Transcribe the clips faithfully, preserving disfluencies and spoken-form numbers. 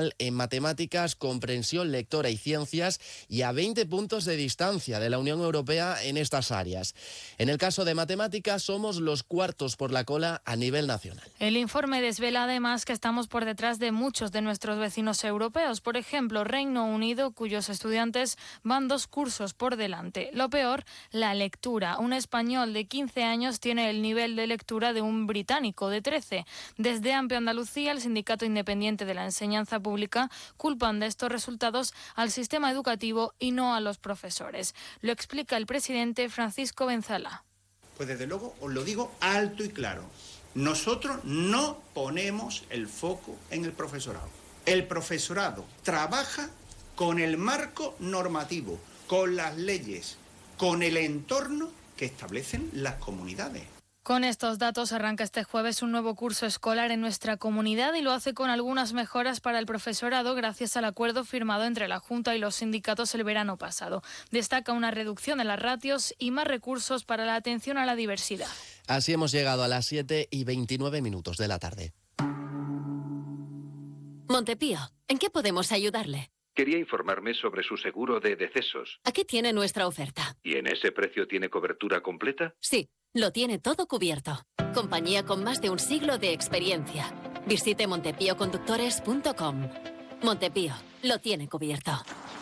nacional en matemáticas, comprensión lectora y ciencias y a veinte puntos de distancia de la Unión Europea en estas áreas. En el caso de matemáticas somos los cuartos por la cola a nivel nacional. El informe desvela además que estamos por detrás de muchos de nuestros vecinos europeos. Por ejemplo, Reino Unido, cuyos estudiantes van dos cursos por delante. Lo peor, la lectura. Un español de quince años tiene el nivel de lectura de un británico de trece. Desde Amplio Andalucía, el Sindicato Independiente de la Enseñanza Pública, culpan de estos resultados al sistema educativo y no a los profesores. Lo explica el presidente Francisco Benzala. Pues desde luego os lo digo alto y claro. Nosotros no ponemos el foco en el profesorado. El profesorado trabaja con el marco normativo, con las leyes, con el entorno que establecen las comunidades. Con estos datos arranca este jueves un nuevo curso escolar en nuestra comunidad y lo hace con algunas mejoras para el profesorado gracias al acuerdo firmado entre la Junta y los sindicatos el verano pasado. Destaca una reducción de las ratios y más recursos para la atención a la diversidad. Así hemos llegado a las siete y veintinueve minutos de la tarde. Montepío, ¿en qué podemos ayudarle? Quería informarme sobre su seguro de decesos. Aquí tiene nuestra oferta. ¿Y en ese precio tiene cobertura completa? Sí, lo tiene todo cubierto. Compañía con más de un siglo de experiencia. Visite montepío conductores punto com. Montepío, lo tiene cubierto.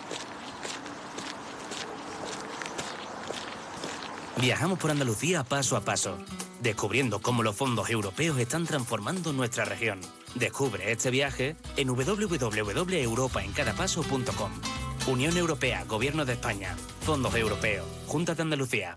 Viajamos por Andalucía paso a paso, descubriendo cómo los fondos europeos están transformando nuestra región. Descubre este viaje en doble u doble u doble u punto europa en cada paso punto com. Unión Europea, Gobierno de España, Fondos Europeos, Junta de Andalucía.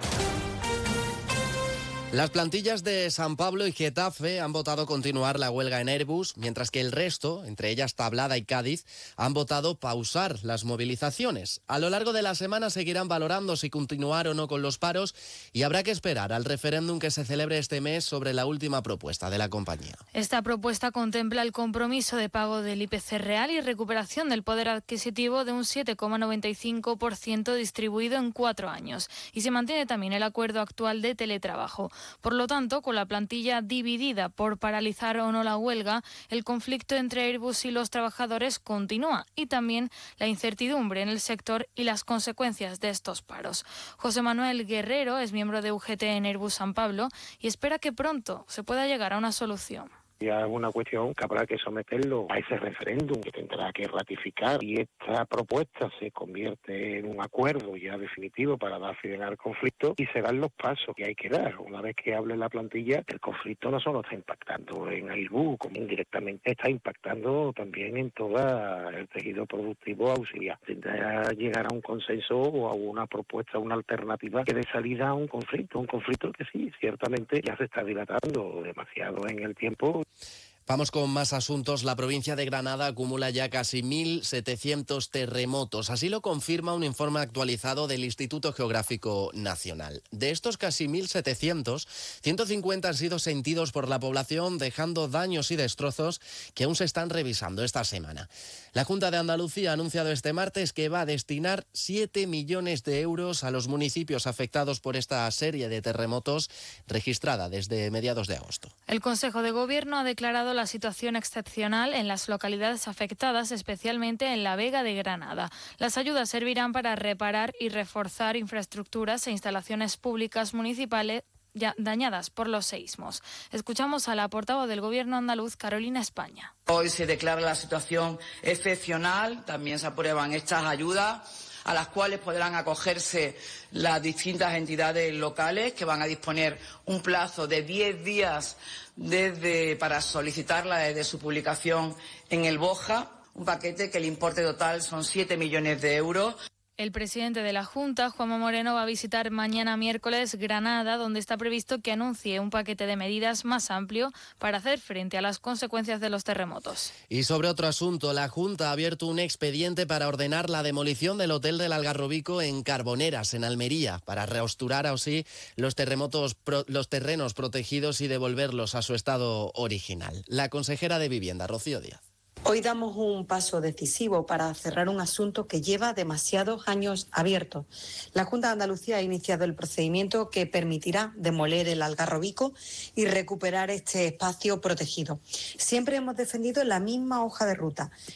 Las plantillas de San Pablo y Getafe han votado continuar la huelga en Airbus, mientras que el resto, entre ellas Tablada y Cádiz, han votado pausar las movilizaciones. A lo largo de la semana seguirán valorando si continuar o no con los paros y habrá que esperar al referéndum que se celebre este mes sobre la última propuesta de la compañía. Esta propuesta contempla el compromiso de pago del I P C real y recuperación del poder adquisitivo de un siete coma noventa y cinco por ciento distribuido en cuatro años. Y se mantiene también el acuerdo actual de teletrabajo. Por lo tanto, con la plantilla dividida por paralizar o no la huelga, el conflicto entre Airbus y los trabajadores continúa y también la incertidumbre en el sector y las consecuencias de estos paros. José Manuel Guerrero es miembro de U G T en Airbus San Pablo y espera que pronto se pueda llegar a una solución. Ya es una cuestión que habrá que someterlo a ese referéndum que tendrá que ratificar y esta propuesta se convierte en un acuerdo ya definitivo para dar fin al conflicto y se dan los pasos que hay que dar. Una vez que hable la plantilla, el conflicto no solo está impactando en Airbus, como indirectamente está impactando también en todo el tejido productivo auxiliar. Tendrá que llegar a un consenso o a una propuesta, una alternativa que dé salida a un conflicto, un conflicto que sí, ciertamente ya se está dilatando demasiado en el tiempo. Vamos con más asuntos. La provincia de Granada acumula ya casi mil setecientos terremotos. Así lo confirma un informe actualizado del Instituto Geográfico Nacional. De estos casi mil setecientos, ciento cincuenta han sido sentidos por la población, dejando daños y destrozos que aún se están revisando esta semana. La Junta de Andalucía ha anunciado este martes que va a destinar siete millones de euros a los municipios afectados por esta serie de terremotos registrada desde mediados de agosto. El Consejo de Gobierno ha declarado la situación excepcional en las localidades afectadas, especialmente en la Vega de Granada. Las ayudas servirán para reparar y reforzar infraestructuras e instalaciones públicas municipales ya dañadas por los seísmos. Escuchamos a la portavoz del Gobierno andaluz, Carolina España. Hoy se declara la situación excepcional, también se aprueban estas ayudas a las cuales podrán acogerse las distintas entidades locales que van a disponer un plazo de diez días desde, para solicitarla desde su publicación en el BOJA, un paquete que el importe total son siete millones de euros. El presidente de la Junta, Juanma Moreno, va a visitar mañana miércoles Granada, donde está previsto que anuncie un paquete de medidas más amplio para hacer frente a las consecuencias de los terremotos. Y sobre otro asunto, la Junta ha abierto un expediente para ordenar la demolición del Hotel del Algarrobico en Carboneras, en Almería, para reestructurar así los terremotos, los terrenos protegidos y devolverlos a su estado original. La consejera de Vivienda, Rocío Díaz. Hoy damos un paso decisivo para cerrar un asunto que lleva demasiados años abierto. La Junta de Andalucía ha iniciado el procedimiento que permitirá demoler el Algarrobico y recuperar este espacio protegido. Siempre hemos defendido la misma hoja de ruta,